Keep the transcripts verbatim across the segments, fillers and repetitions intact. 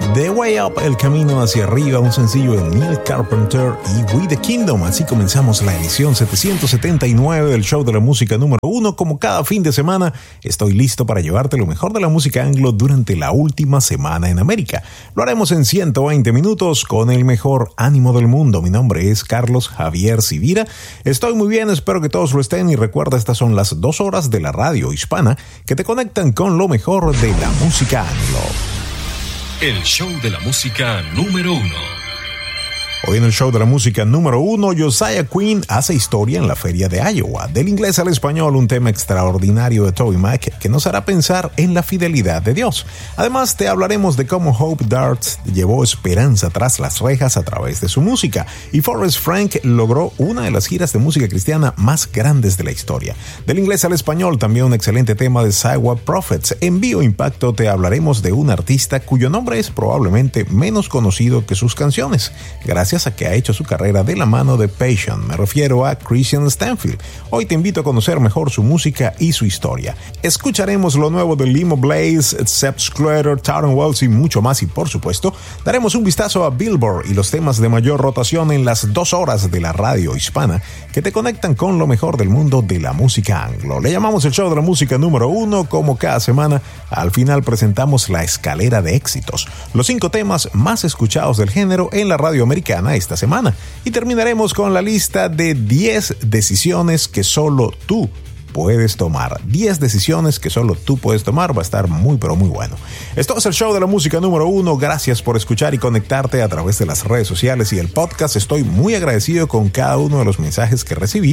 The Way Up, El Camino Hacia Arriba, un sencillo de Neil Carpenter y We the Kingdom. Así comenzamos la edición setecientos setenta y nueve del show de la música número uno. Como cada fin de semana, estoy listo para llevarte lo mejor de la música anglo durante la última semana en América. Lo haremos en ciento veinte minutos con el mejor ánimo del mundo. Mi nombre es Carlos Javier Sivira. Estoy muy bien, espero que todos lo estén y recuerda, estas son las dos horas de la radio hispana que te conectan con lo mejor de la música anglo. El show de la música número uno. Hoy en el show de la música número uno, Josiah Quinn hace historia en la feria de Iowa. Del inglés al español, un tema extraordinario de Toby Mac que nos hará pensar en la fidelidad de Dios. Además, te hablaremos de cómo Hope Darts llevó esperanza tras las rejas a través de su música. Y Forrest Frank logró una de las giras de música cristiana más grandes de la historia. Del inglés al español, también un excelente tema de Sidewalk Prophets. En Bio Impacto te hablaremos de un artista cuyo nombre es probablemente menos conocido que sus canciones. Gracias a que ha hecho su carrera de la mano de Passion. Me refiero a Christian Stanfield. Hoy te invito a conocer mejor su música y su historia. Escucharemos lo nuevo de Limo Blaze, Sepp Sclater, Tauren Wells y mucho más. Y por supuesto, daremos un vistazo a Billboard y los temas de mayor rotación en las dos horas de la radio hispana que te conectan con lo mejor del mundo de la música anglo. Le llamamos el show de la música número uno. Como cada semana, al final presentamos la escalera de éxitos, los cinco temas más escuchados del género en la radio americana esta semana, y terminaremos con la lista de diez decisiones que solo tú puedes tomar. diez decisiones que solo tú puedes tomar. Va a estar muy pero muy bueno. Esto es el show de la música número uno. Gracias por escuchar y conectarte a través de las redes sociales y el podcast. Estoy muy agradecido con cada uno de los mensajes que recibí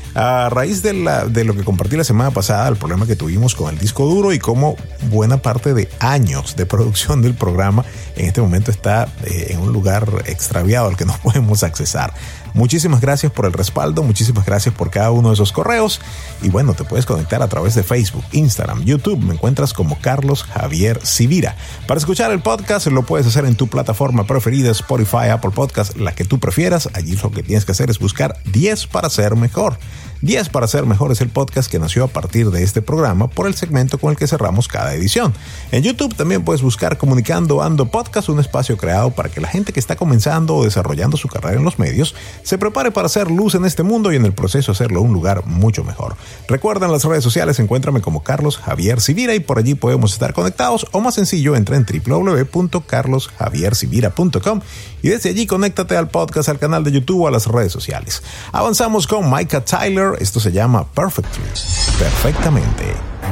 a raíz de, la, de lo que compartí la semana pasada, el problema que tuvimos con el disco duro y cómo buena parte de años de producción del programa en este momento está eh, en un lugar extraviado al que no podemos accesar. Muchísimas gracias por el respaldo, muchísimas gracias por cada uno de esos correos. Y bueno, te puedes conectar a través de Facebook, Instagram, YouTube. Me encuentras como Carlos Javier Sivira. Para escuchar el podcast lo puedes hacer en tu plataforma preferida, Spotify, Apple Podcast, la que tú prefieras. Allí lo que tienes que hacer es buscar diez para ser mejor. diez para ser mejor es el podcast que nació a partir de este programa por el segmento con el que cerramos cada edición. En YouTube también puedes buscar Comunicando Ando Podcast, un espacio creado para que la gente que está comenzando o desarrollando su carrera en los medios se prepare para hacer luz en este mundo y en el proceso hacerlo un lugar mucho mejor. Recuerda, en las redes sociales encuéntrame como Carlos Javier Sivira y por allí podemos estar conectados, o más sencillo, entra en doble u doble u doble u punto carlos javier sivira punto com y desde allí conéctate al podcast, al canal de YouTube o a las redes sociales. Avanzamos con Micah Tyler. Esto se llama Perfectly. Perfectamente.